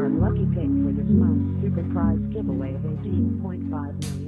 our lucky pick for this month's super prize giveaway of $18.5 million.